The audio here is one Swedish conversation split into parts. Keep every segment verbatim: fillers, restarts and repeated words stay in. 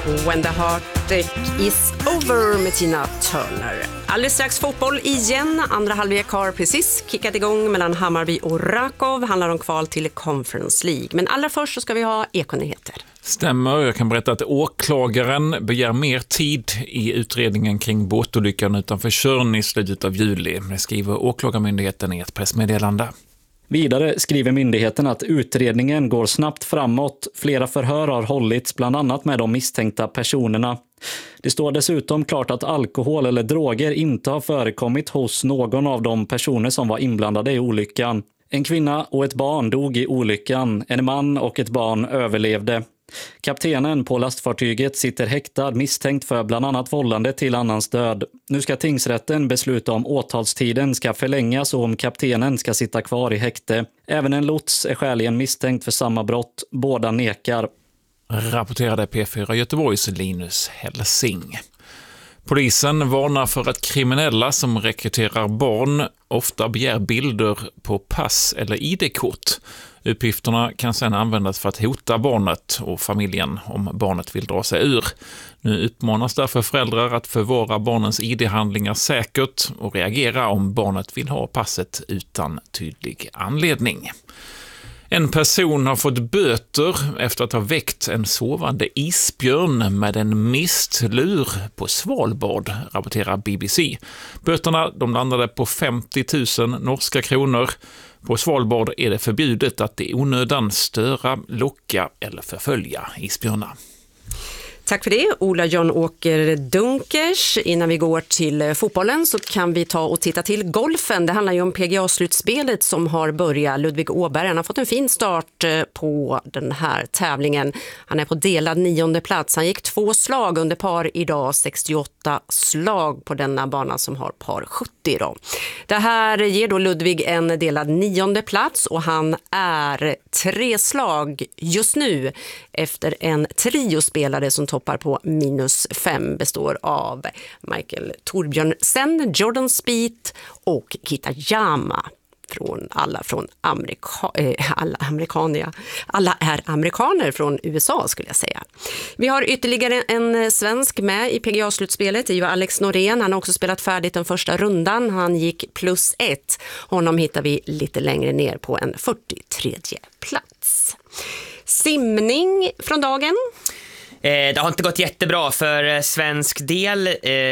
When the heartache is over med Tina Turner. Alldeles strax fotboll igen. Andra halvlek har precis kickat igång mellan Hammarby och Rakov. Handlar om kval till Conference League. Men allra först så ska vi ha ekonyheter. Stämmer, jag kan berätta att åklagaren begär mer tid i utredningen kring båtolyckan utanför Tjörn i slutet av juli. Det skriver åklagarmyndigheten i ett pressmeddelande. Vidare skriver myndigheten att utredningen går snabbt framåt. Flera förhör har hållits bland annat med de misstänkta personerna. Det står dessutom klart att alkohol eller droger inte har förekommit hos någon av de personer som var inblandade i olyckan. En kvinna och ett barn dog i olyckan. En man och ett barn överlevde. Kaptenen på lastfartyget sitter häktad misstänkt för bland annat vållande till annans död. Nu ska tingsrätten besluta om åtalstiden ska förlängas och om kaptenen ska sitta kvar i häkte. Även en lots är skäligen misstänkt för samma brott. Båda nekar. Rapporterade P fyra Göteborgs Linus Helsing. Polisen varnar för att kriminella som rekryterar barn ofta begär bilder på pass eller I D-kort. Uppgifterna kan sedan användas för att hota barnet och familjen om barnet vill dra sig ur. Nu uppmanas därför föräldrar att förvara barnens I D-handlingar säkert och reagera om barnet vill ha passet utan tydlig anledning. En person har fått böter efter att ha väckt en sovande isbjörn med en mistlur på Svalbard, rapporterar B B C. Böterna de landade på femtio tusen norska kronor. På Svalbard är det förbjudet att i onödan störa, locka eller förfölja isbjörnar. Tack för det, Ola John Åker Dunkers. Innan vi går till fotbollen så kan vi ta och titta till golfen. Det handlar ju om P G A-slutspelet som har börjat. Ludvig Åberg han har fått en fin start på den här tävlingen. Han är på delad nionde plats. Han gick två slag under par idag, sextioåtta slag på denna bana som har par sjuttio idag. Det här ger då Ludvig en delad nionde plats och han är tre slag just nu efter en triospelare som toppar på minus fem, består av Michael Torbjörnsen, Jordan Spieth och Kitayama. Från alla från Amerika, eh, alla amerikaner. Alla är amerikaner från U S A skulle jag säga. Vi har ytterligare en svensk med i P G A-slutspelet. Det är ju Alex Norén. Han har också spelat färdigt den första rundan. Han gick plus ett. Honom hittar vi lite längre ner på en fyrtiotredje plats. Simning från dagen. Det har inte gått jättebra för svensk del.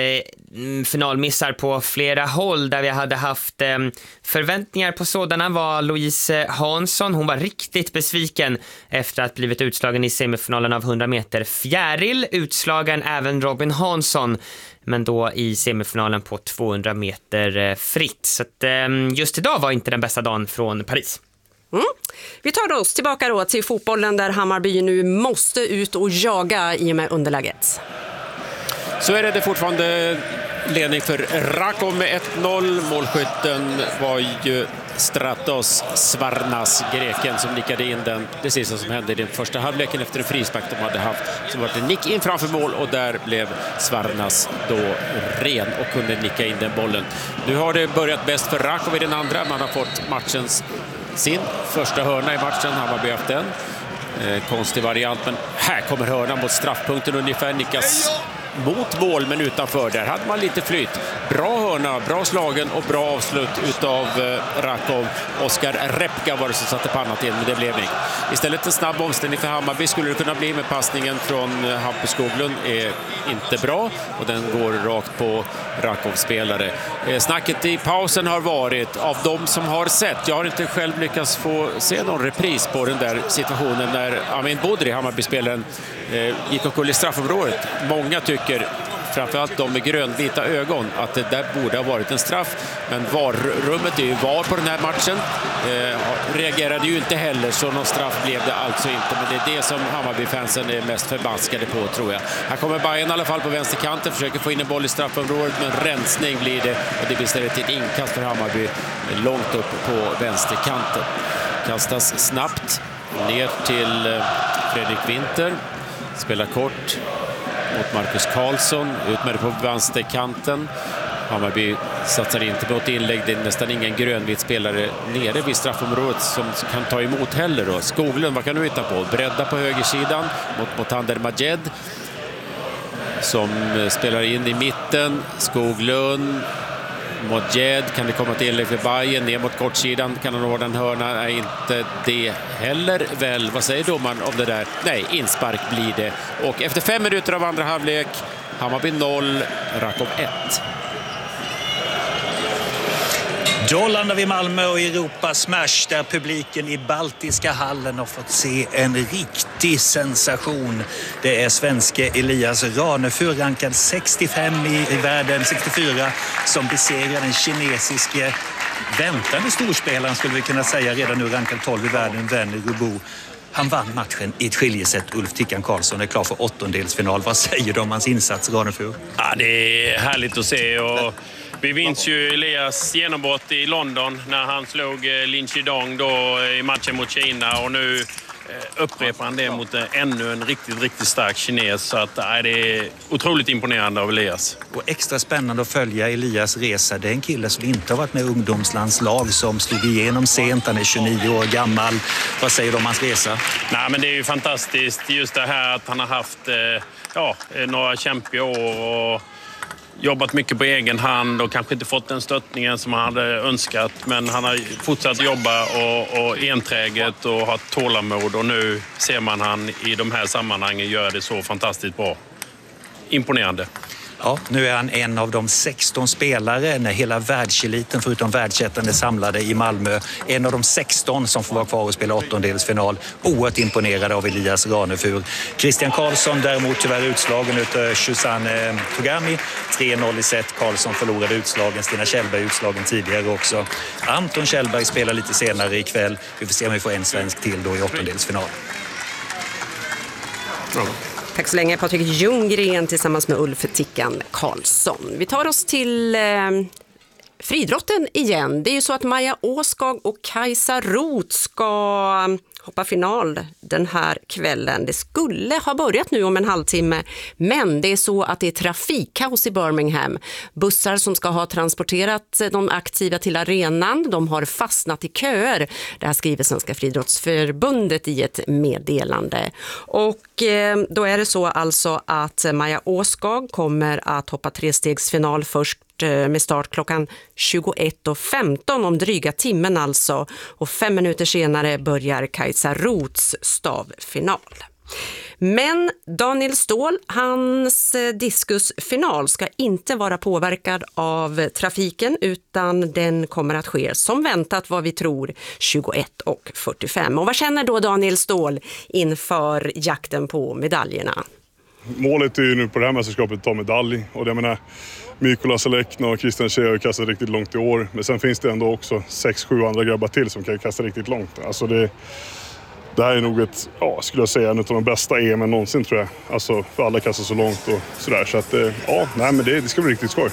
Finalmissar på flera håll där vi hade haft förväntningar på sådana var Louise Hansson. Hon var riktigt besviken efter att blivit utslagen i semifinalen av hundra meter fjäril. Utslagen även Robin Hansson, men då i semifinalen på tvåhundra meter fritt. Så att just idag var inte den bästa dagen från Paris. Mm. Vi tar oss tillbaka då till fotbollen där Hammarby nu måste ut och jaga i och med underläget. Så är det, det fortfarande ledning för Rakov med ett noll. Målskytten var ju Stratos Svarnas, greken, som nickade in den. Det sista som hände i den första halvleken efter en frispark de hade haft. Så var det en nick in framför mål och där blev Svarnas då ren och kunde nicka in den bollen. Nu har det börjat bäst för Rakov i den andra. Man har fått matchens sin första hörna i matchen. Hammarby haft den. Eh, konstig variant, men här kommer hörnan mot straffpunkten ungefär. Nickas mot mål men utanför. Där hade man lite flyt. Bra hörna, bra slagen och bra avslut utav eh, Rakov. Oskar Repka var det som satte pannan till, men det blev inget. Istället en snabb omställning för Hammarby skulle det kunna bli med passningen från eh, Hampus Skoglund är inte bra och den går rakt på Rakovs spelare. Eh, snacket i pausen har varit av de som har sett. Jag har inte själv lyckats få se någon repris på den där situationen när Amin Bodri, Hammarby-spelaren, eh, gick och kull i straffområdet. Många tycker, framförallt de med grönvita ögon, att det där borde ha varit en straff. Men varrummet är ju var på den här matchen. Eh, reagerade ju inte heller, så någon straff blev det alltså inte. Men det är det som Hammarby-fansen är mest förbaskade på, tror jag. Här kommer Bayern i alla fall på vänsterkanten, försöker få in en boll i straffområdet, men rensning blir det. Och det blir istället ett inkast för Hammarby långt upp på vänsterkanten. Kastas snabbt ner till Fredrik Winter. Spelar kort mot Marcus Karlsson, ut med det på vänsterkanten. Hammarby satsar inte på ett inlägg, det är nästan ingen grönvit spelare nere vid straffområdet som kan ta emot heller då. Skoglund, vad kan du hitta på? Bredda på högersidan mot Motander Majed. som spelar in i mitten. Skoglund mot Jed, kan det komma till inlägg för Bayern, ner mot kortsidan, kan han nå den hörna, är inte det heller väl. Vad säger domaren om det där? Nej, inspark blir det. Och efter fem minuter av andra halvlek, Hammarby noll, Rakom ett. Då landar vi i Malmö och Europa Smash där publiken i Baltiska hallen har fått se en riktig sensation. Det är svenske Elias Ranefur, rankad sextiofem i, i världen, sextiofyra, som besegrar den kinesiske väntande storspelaren, skulle vi kunna säga, redan nu rankad tolv i världen, Werner Rubo. Han vann matchen i ett skiljeset. Ulf Tickan Karlsson är klar för åttondelsfinal. Vad säger du om hans insats, Ranefur? Ja, det är härligt att se, och vi minns ju Elias genombrott i London när han slog Lin Chidong då i matchen mot Kina, och nu upprepar han det mot ännu en riktigt, riktigt stark kines. Så att, nej, det är otroligt imponerande av Elias. Och extra spännande att följa Elias resa. Det är en kille som inte har varit med i ungdomslandslag, som slog igenom sent. Han är tjugonio år gammal. Vad säger du om hans resa? Nej, men det är ju fantastiskt just det här att han har haft ja, några kämpiga år och jobbat mycket på egen hand och kanske inte fått den stöttningen som han hade önskat. Men han har fortsatt jobba och, och enträget och ha tålamod. Och nu ser man han i de här sammanhangen gör det så fantastiskt bra. Imponerande. Ja, nu är han en av de sexton spelare när hela världseliten förutom världsettan är samlade i Malmö. En av de sexton som får vara kvar och spela åttondelsfinal. Oerhört imponerade av Elias Ranefur. Christian Karlsson däremot tyvärr utslagen utav Shuzan Togami. tre noll i set. Karlsson förlorade utslagen. Stina Kjellberg utslagen tidigare också. Anton Kjellberg spelar lite senare ikväll. Vi får se om vi får en svensk till då i åttondelsfinal. Ja. Tack så länge, Patrik Ljunggren tillsammans med Ulf Tickan Karlsson. Vi tar oss till eh, friidrotten igen. Det är ju så att Maja Åskag och Kajsa Roth ska hoppa final den här kvällen. Det skulle ha börjat nu om en halvtimme, men det är så att det är trafikkaos i Birmingham. Bussar som ska ha transporterat de aktiva till arenan, de har fastnat i köer. Det här skriver Svenska friidrottsförbundet i ett meddelande. Och eh, då är det så alltså att Maja Åskag kommer att hoppa trestegsfinal först med start klockan tjugoett och femton om dryga timmen alltså, och fem minuter senare börjar Kajsa Roths stavfinal. Men Daniel Ståhl, hans diskusfinal ska inte vara påverkad av trafiken, utan den kommer att ske som väntat, vad vi tror, tjugoett och fyrtiofem. Och vad känner då Daniel Ståhl inför jakten på medaljerna? Målet är ju nu på det här mästerskapet att ta medalj, och det jag menar, Mykola Salekna och Christian Tjej har kastat riktigt långt i år. Men sen finns det ändå också sex sju andra grabbar till som kan kasta riktigt långt. Alltså det, det här är nog ett, ja, skulle jag säga, en av de bästa E M någonsin tror jag. Alltså för alla kastar så långt och sådär. Så att ja, nej, men det, det ska bli riktigt skoj.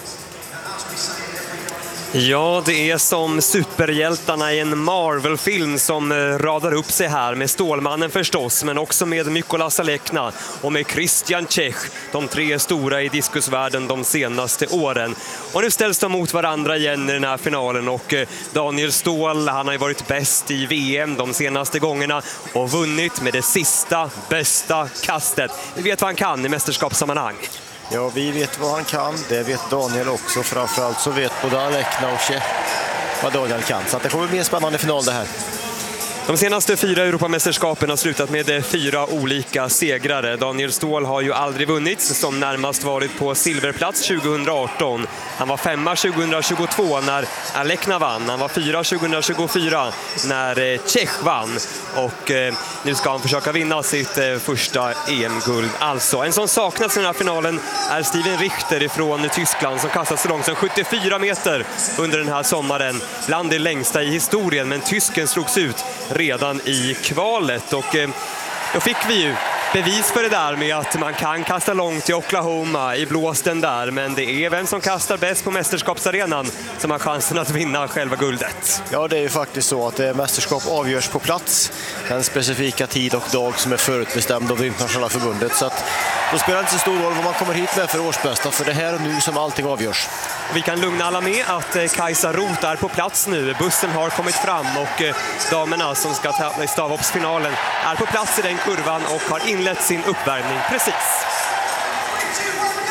Ja, det är som superhjältarna i en Marvel-film som radar upp sig här med Stålmannen förstås, men också med Mykola Salekna och med Christian Tjech, de tre stora i diskusvärlden de senaste åren. Och nu ställs de mot varandra igen i den här finalen, och Daniel Ståhl, han har ju varit bäst i V M de senaste gångerna och vunnit med det sista bästa kastet. Vi vet vad han kan i mästerskapssammanhang. Ja, vi vet vad han kan. Det vet Daniel också. Framförallt så vet både Alekna och Tjech vad Daniel kan. Så att det kommer bli en spännande final det här. De senaste fyra Europamästerskapen har slutat med fyra olika segrare. Daniel Ståhl har ju aldrig vunnit, som närmast varit på silverplats tjugohundraarton. Han var femma tjugohundratjugotvå när Alekna vann. Han var fyra tjugohundratjugofyra när Tjech vann. Och eh, nu ska han försöka vinna sitt eh, första E M-guld. Alltså, en som saknas i den här finalen är Steven Richter från Tyskland, som kastat så långt som sjuttiofyra meter under den här sommaren. Bland det längsta i historien, men tysken slogs ut redan i kvalet, och eh, då fick vi ju bevis för det där med att man kan kasta långt i Oklahoma i blåsten där, men det är vem som kastar bäst på mästerskapsarenan som har chansen att vinna själva guldet. Ja, det är ju faktiskt så att det mästerskap avgörs på plats, den specifika tid och dag som är förutbestämd av det internationella förbundet, så att då spelar det inte så stor roll vad man kommer hit med för årsbästa, för det här och nu som allting avgörs. Vi kan lugna alla med att Kajsa Roth är på plats nu. Bussen har kommit fram, och damerna som ska tävla i stavhoppsfinalen är på plats i den kurvan och har inlett sin uppvärmning precis.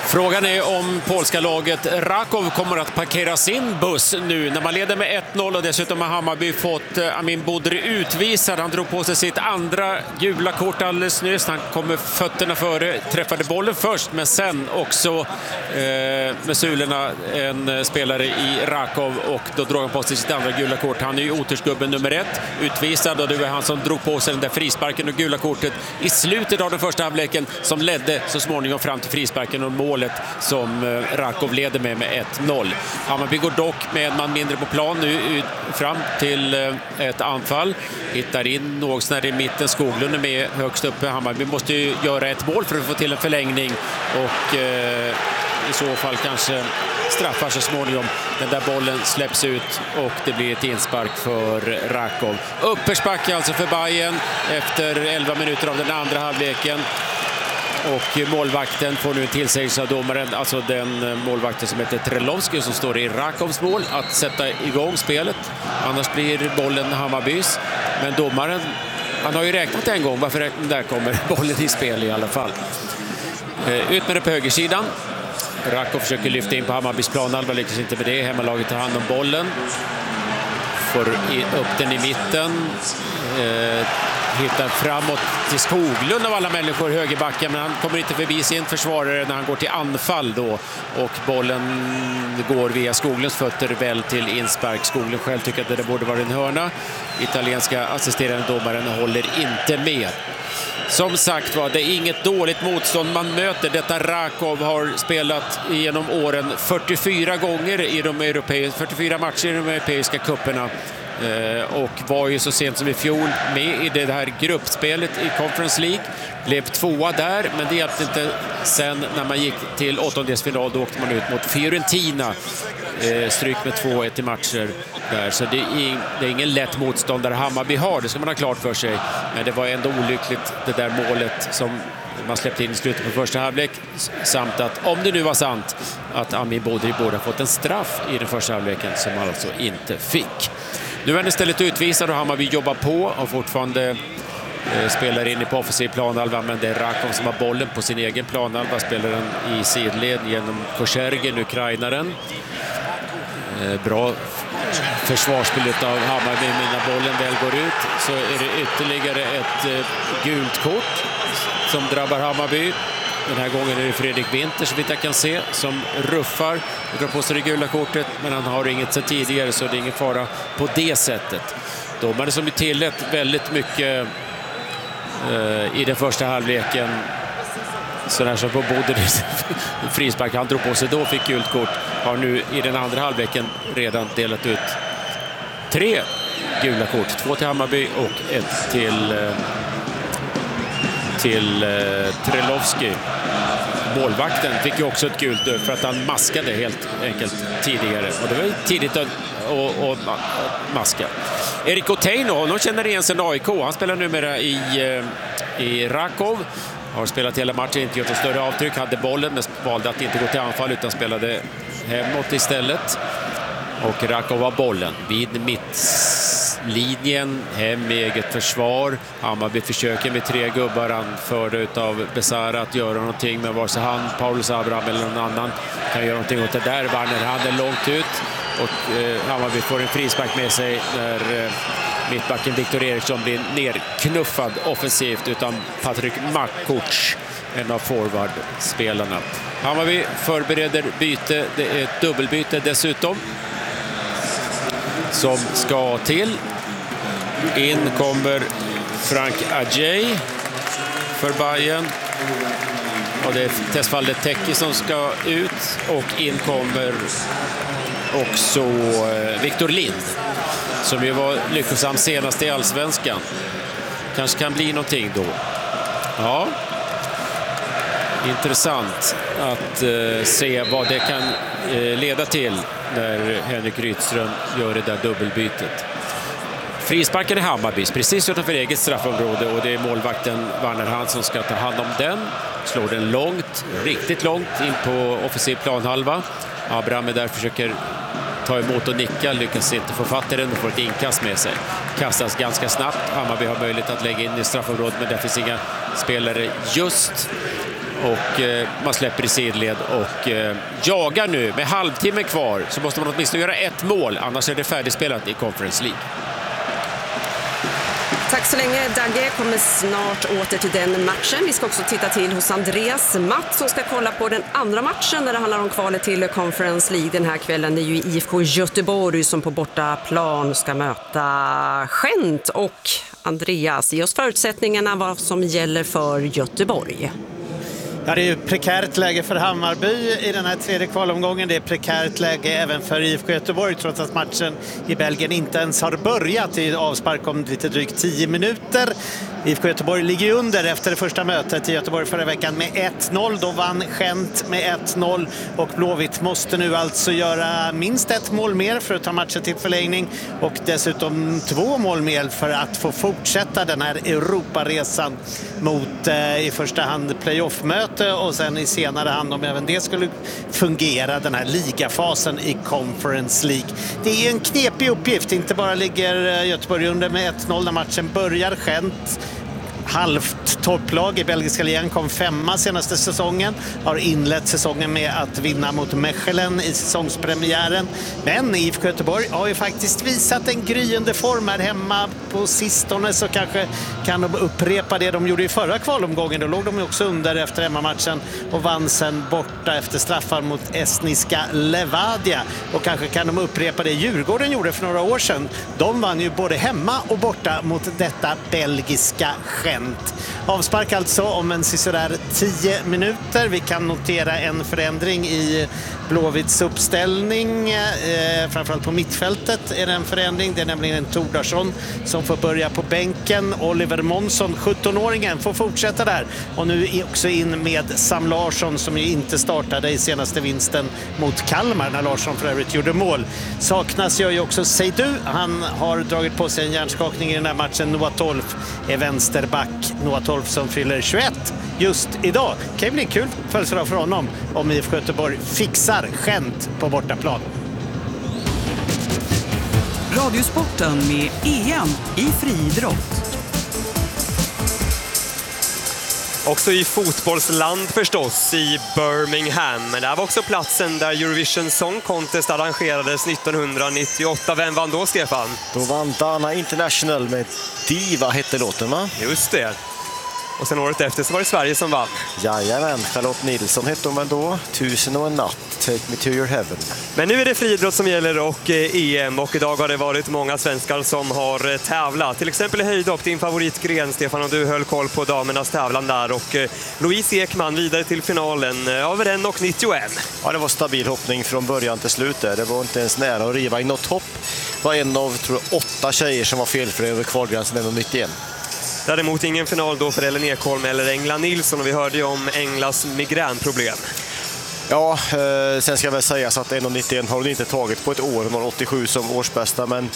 Frågan är om polska laget Raków kommer att parkera sin buss nu när man leder med ett noll och dessutom har Hammarby fått Amin Bodri utvisad. Han drog på sig sitt andra gula kort alldeles nyss. Han kom med fötterna före, träffade bollen först men sen också eh, med sulorna en spelare i Rakov och då drog han på sig sitt andra gula kort. Han är ju otursgubben nummer ett, utvisad och det var han som drog på sig den där frisparken och gula kortet i slutet av den första halvleken som ledde så småningom fram till frisparken och målet som Rakov leder med med ett noll. Hammarby går dock med en man mindre på plan nu fram till ett anfall. Hittar in något i mitten. Skoglund är med högst uppe. Hammarby måste ju göra ett mål för att få till en förlängning och eh, i så fall kanske straffar så småningom. Den där bollen släpps ut och det blir ett inspark för Rakov. Uppförsbacke alltså för Bayern efter elva minuter av den andra halvleken. Och målvakten får nu en tillsägelse av domaren, alltså den målvakten som heter Trelovski som står i Rakovs mål, att sätta igång spelet. Annars blir bollen Hammarbys. Men domaren, han har ju räknat en gång, varför där kommer bollen i spel i alla fall. Ut med det på högersidan. Rakov försöker lyfta in på Hammarbys planhalva, lyckas inte med det. Hemmalaget tar hand om bollen. Får upp den i mitten. Eh, hittar framåt till Skoglund av alla människor, högerbacken, men han kommer inte förbi sin försvarare när han går till anfall då. Och bollen går via Skoglunds fötter väl till inspark. Skoglund själv tycker att det borde vara en hörna. Italienska assisterande domaren håller inte med. Som sagt var, det är inget dåligt motstånd man möter. Detta Rakov har spelat genom åren fyrtiofyra gånger i de europeiska, fyrtiofyra matcher i de europeiska kupperna. Och var ju så sent som i fjol med i det här gruppspelet i Conference League. Blev tvåa där, men det hjälpte inte sen när man gick till åttondelsfinal. Då åkte man ut mot Fiorentina. Stryk med två ett i matcher där. Så det är, det är ingen lätt motståndare Hammarby har, det ska man ha klart för sig. Men det var ändå olyckligt det där målet som man släppte in i slutet på första halvlek. Samt att, om det nu var sant, att Amin Bodri borde ha fått en straff i den första halvleken som han alltså inte fick. Nu är han istället utvisad och Hammarby jobbar på och fortfarande eh, spelar in i på offensiv planhalva, men det är Rakov som har bollen på sin egen planhalva, spelar den i sidled genom Korshergen, ukrainaren. Eh, bra försvarsspelet av Hammarby, men när bollen väl går ut så är det ytterligare ett eh, gult kort som drabbar Hammarby. Den här gången är det Fredrik Winter, så vitt jag kan se, som ruffar och drar på sig det gula kortet, men han har inget så tidigare så det är ingen fara på det sättet. Domare som är tillät väldigt mycket eh, i den första halvleken, så där som på Bodris frispark han drog på sig då fick gult kort, har nu i den andra halvleken redan delat ut tre gula kort, två till Hammarby och ett till eh, till eh, Trelovski. Målvakten fick ju också ett gult för att han maskade helt enkelt tidigare. Och det var tidigt att och, och, maska. Erik Oteino, honom känner igen sen A I K. Han spelar numera i, eh, i Rakov. Har spelat hela matchen, inte gjort ett större avtryck. Hade bollen, men valde att inte gå till anfall utan spelade hemåt istället. Och Rakov har bollen vid mittlinjen, hem med eget försvar. Hammarby försöker med tre gubbar anförda utav Besara att göra någonting, med vare sig han, Paulus Abraham eller någon annan kan göra någonting åt det där. Warner, han är långt ut och eh, Hammarby får en frispark med sig när eh, mittbacken Viktor Eriksson blir nerknuffad offensivt utan Patrik Makuc, en av forwardspelarna. Hammarby förbereder byte, det är ett dubbelbyte dessutom som ska till. In kommer Frank Adjei för Bayern. Och det är Tesfalde Teki som ska ut. Och in kommer också Victor Lind, som ju var lyckosam senast i Allsvenskan. Kanske kan bli någonting då. Ja. Intressant att eh, se vad det kan eh, leda till när Henrik Rydström gör det där dubbelbytet. Frisparken i Hammarbys precis utanför eget straffområde och det är målvakten Warner Hans som ska ta hand om den. Slår den långt, riktigt långt in på offensiv planhalva. Abraham är där, försöker ta emot och nicka, lyckas inte få fatt i den och får ett inkast med sig. Kastas ganska snabbt. Hammarby har möjlighet att lägga in i straffområdet, men där finns inga spelare just. och eh, man släpper i sidled och eh, jagar nu. Med halvtimme kvar så måste man åtminstone göra ett mål, annars är det färdigspelat i Conference League. Tack så länge Dagge, kommer snart åter till den matchen. Vi ska också titta till hos Andreas Matt som ska kolla på den andra matchen när det handlar om kvalet till Conference League den här kvällen. Det är ju I F K Göteborg som på bortaplan ska möta Gent. Och Andreas, ge oss förutsättningarna vad som gäller för Göteborg. Ja, det är ju prekärt läge för Hammarby i den här tredje kvalomgången. Det är prekärt läge även för I F K Göteborg trots att matchen i Belgien inte ens har börjat i avspark om lite drygt tio minuter. I F K Göteborg ligger ju under efter det första mötet i Göteborg förra veckan med ett noll. Då vann Gent med ett noll och Blåvitt måste nu alltså göra minst ett mål mer för att ta matchen till förlängning och dessutom två mål mer för att få fortsätta den här Europaresan mot eh, i första hand playoff-möte och sen i senare hand om även det skulle fungera den här ligafasen i Conference League. Det är en knepig uppgift, inte bara ligger Göteborg under med ett noll när matchen börjar. Gent, halvt topplag i belgiska ligan, kom femma senaste säsongen, har inlett säsongen med att vinna mot Mechelen i säsongspremiären. Men I F K Göteborg har ju faktiskt visat en gryende form här hemma på sistone, så kanske kan de upprepa det de gjorde i förra kvalomgången. Då låg de ju också under efter hemmamatchen och vann sen borta efter straffar mot estniska Levadia. Och kanske kan de upprepa det Djurgården gjorde för några år sedan. De vann ju både hemma och borta mot detta belgiska Gent. Avspark alltså om en sådär tio minuter. Vi kan notera en förändring i Blåvitts uppställning. Eh, framförallt på mittfältet är det en förändring. Det är nämligen en Tordarsson som får börja på bänken. Oliver Månsson, sjuttonåringen, får fortsätta där. Och nu är också in med Sam Larsson som ju inte startade i senaste vinsten mot Kalmar när Larsson för övrigt gjorde mål. Saknas gör ju också Seidu. Han har dragit på sig en hjärnskakning i den här matchen. Noah Tolf är vänsterback. Noah Tolf som fyller tjugoett just idag. Det kan bli kul födelsedag för honom om I F K Göteborg fixar Gent på bortaplan. Radiosporten med E M i friidrott. Också i fotbollsland förstås, i Birmingham. Det här var också platsen där Eurovision Song Contest arrangerades nittonhundranittioåtta. Vem vann då, Stefan? Då vann Dana International med Diva hette låten, va? Just det. Och sen året efter så var det Sverige som vann. Jajamän, Charlotte Nilsson hette hon väl då. Tusen och en natt, Take Me To Your Heaven. Men nu är det friidrott som gäller och E M. Och idag har det varit många svenskar som har tävlat. Till exempel i höjdhopp, din favoritgren, Stefan, och du höll koll på damernas tävlan där. Och Louise Ekman vidare till finalen över en och nittioen. Ja, det var stabil hoppning från början till slut där. Det var inte ens nära att riva i något hopp. Det var en av, tror jag, åtta tjejer som var felfri över kvalgränsen en och nittioen. Däremot ingen final då för Ellen Ekholm eller Engla Nilsson, och vi hörde ju om Englas migränproblem. Ja, eh, sen ska jag väl säga så att en och nittioen har hon inte tagit på ett år. Hon har åttiosju som årsbästa, men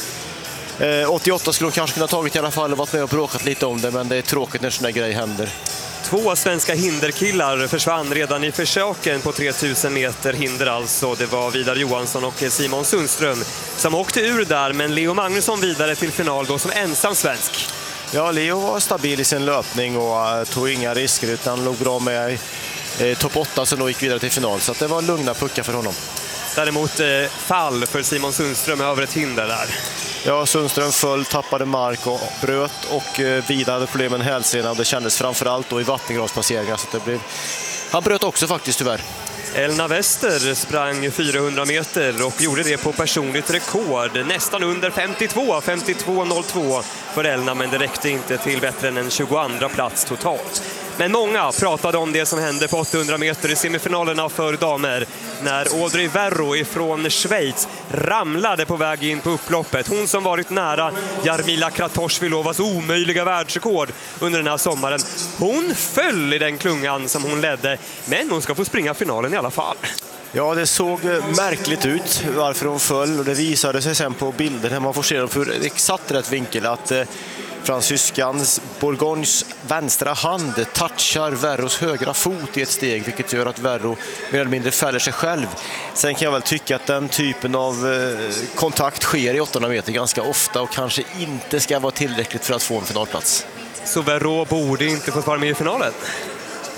eh, åttioåtta skulle hon kanske kunna ha tagit i alla fall och varit med och bråkat lite om det, men det är tråkigt när sådana grejer händer. Två svenska hinderkillar försvann redan i försöken på tre tusen meter hinder alltså. Det var Vidar Johansson och Simon Sundström som åkte ur där, men Leo Magnusson vidare till final då som ensam svensk. Ja, Leo var stabil i sin löpning och uh, tog inga risker utan låg bra med eh, topp åtta som då gick vidare till final. Så att det var lugna puckar för honom. Däremot eh, fall för Simon Sundström över ett hinder där. Ja, Sundström föll, tappade mark och bröt och eh, Vidar hade problem med en hälsena. Och det kändes framförallt då i vattengravspasseringar. Så det blev... Han bröt också faktiskt tyvärr. Elna Wester sprang fyrahundra meter och gjorde det på personligt rekord. Nästan under femtiotvå, femtiotvå noll två för Elna, men det räckte inte till bättre än en tjugoandra plats totalt. Men många pratade om det som hände på åttahundra meter i semifinalerna för damer när Audrey Verro ifrån Schweiz ramlade på väg in på upploppet. Hon som varit nära Jarmila Kratochvilovas omöjliga världsrekord under den här sommaren. Hon föll i den klungan som hon ledde, men hon ska få springa finalen i alla fall. Ja, det såg märkligt ut varför hon föll, och det visade sig sen på bilden när man får se dem för exakt rätt vinkel att eh, fransyskans Bourgognes vänstra hand touchar Verros högra fot i ett steg, vilket gör att Verro mer eller mindre fäller sig själv. Sen kan jag väl tycka att den typen av eh, kontakt sker i åttahundra meter ganska ofta och kanske inte ska vara tillräckligt för att få en finalplats. Så Verro borde inte få vara med i finalen?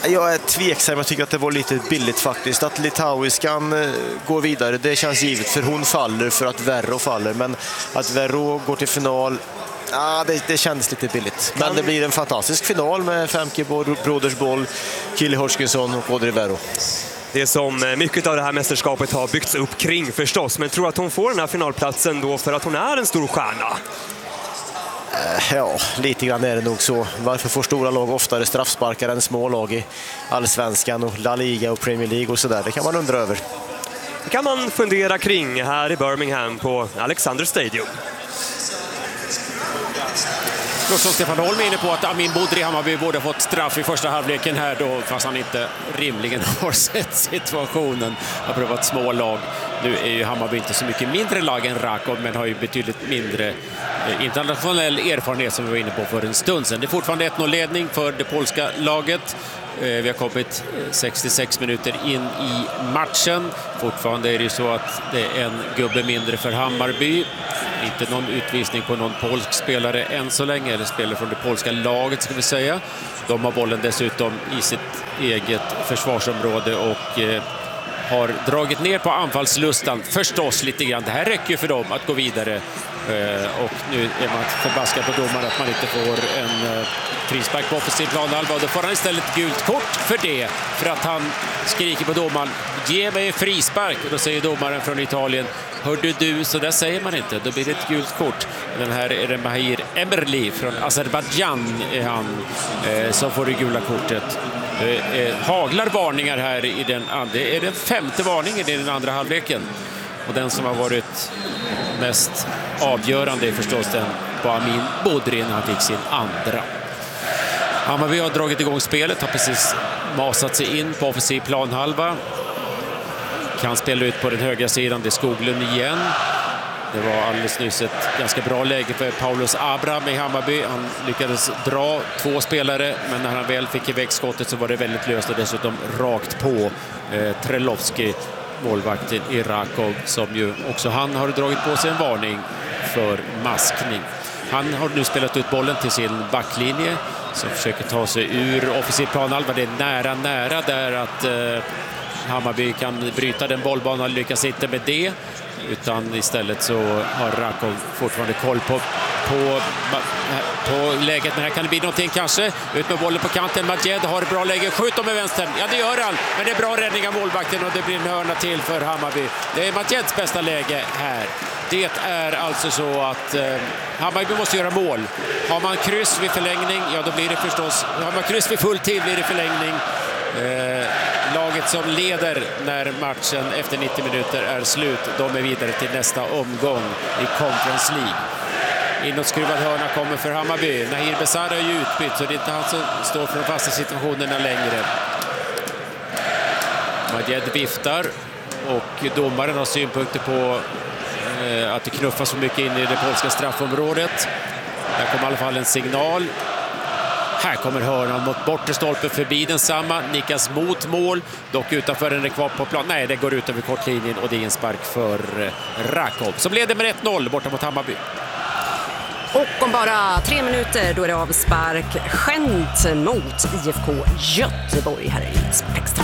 Jag är tveksam, jag tycker att det var lite billigt faktiskt. Att litauiskan går vidare, det känns givet, för hon faller för att Verro faller. Men att Verro går till final, ja, det, det kändes lite billigt. Men det blir en fantastisk final med Femke Brodersboll, Kili Hodgkinson och Audrey Verro. Det är som mycket av det här mästerskapet har byggts upp kring förstås. Men tror att hon får den här finalplatsen då för att hon är en stor stjärna? Ja, lite grann är det nog så. Varför får stora lag oftare straffsparkar än små lag i Allsvenskan och La Liga och Premier League och sådär? Det kan man undra över. Det kan man fundera kring här i Birmingham på Alexander Stadium. Som Stefan Holm är inne på att Amin Bodri Hammarby borde fått straff i första halvleken här då, fast han inte rimligen har sett situationen. Har provat små lag. Nu är ju Hammarby inte så mycket mindre lag än Rakov, men har ju betydligt mindre internationell erfarenhet som vi var inne på för en stund sedan. Det är fortfarande ett noll-ledning för det polska laget. Vi har kommit sextiosex minuter in i matchen. Fortfarande är det ju så att det är en gubbe mindre för Hammarby. Inte någon utvisning på någon polsk spelare än så länge, eller spelare från det polska laget ska vi säga. De har bollen dessutom i sitt eget försvarsområde och eh, har dragit ner på anfallslustan förstås lite grann. Det här räcker ju för dem att gå vidare. Eh, och nu är man förbaskad på domaren att man inte får en eh, frispark på offensiv planhalva. Och då får han istället gult kort för det. För att han skriker på domaren, ge mig en frispark. Och då säger domaren från Italien, hörde du, så där säger man inte. Då blir det ett gult kort. Den här är det Mahir Emerli från Azerbaijan är han eh, som får det gula kortet. Det eh, haglar varningar här i den andra. Det är den femte varningen i den andra halvleken. Och den som har varit mest avgörande är förstås den på Amin Bodri när han fick sin andra. Hammarby har dragit igång spelet, har precis masat sig in på offensiv planhalva. Kan spela ut på den högra sidan, det är Skoglund igen. Det var alldeles nyss ett ganska bra läge för Paulus Abraham i Hammarby. Han lyckades dra två spelare, men när han väl fick iväg skottet så var det väldigt löst och dessutom rakt på eh, Trelovski, målvakten i Rakov, som ju också han har dragit på sig en varning för maskning. Han har nu spelat ut bollen till sin backlinje som försöker ta sig ur offensiv planhalva. Det är nära, nära där att eh, Hammarby kan bryta den bollbanan och lyckas inte med det. Utan istället så har Rakov fortfarande koll på, på, på läget. Men här kan det bli någonting kanske. Ut med bollen på kanten. Majed har bra läge. Skjuter med vänstern. Ja, det gör han. Men det är bra räddning av målvakten och det blir en hörna till för Hammarby. Det är Majeds bästa läge här. Det är alltså så att eh, Hammarby måste göra mål. Har man kryss vid förlängning, ja då blir det förstås... Har man kryss vid full tid blir det förlängning. Eh, laget som leder när matchen efter nittio minuter är slut, de är vidare till nästa omgång i Conference League. Inåtskruvad hörna kommer för Hammarby. Nahir Besara är ju utbytt, så det är inte han som står för de fasta situationerna längre. Majed viftar och domaren har synpunkter på eh, att det knuffas för mycket in i det polska straffområdet. Där kommer i alla fall en signal. Här kommer hörnan mot bortre stolpen förbi densamma. Nickas mot mål. Dock utanför en kvar på plan. Nej, det går ut över kortlinjen och det är en spark för Rakov. Så blev det med ett noll borta mot Hammarby. Och om bara tre minuter då är det avspark. Gent mot I F K Göteborg här i Extra.